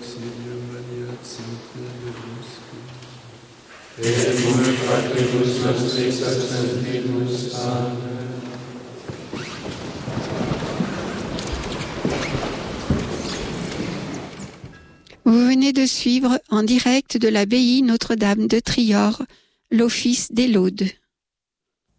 et come Patibus nostris et Sanctibus. Amen. Vous venez de suivre en direct de l'abbaye Notre-Dame de Trior l'office des laudes.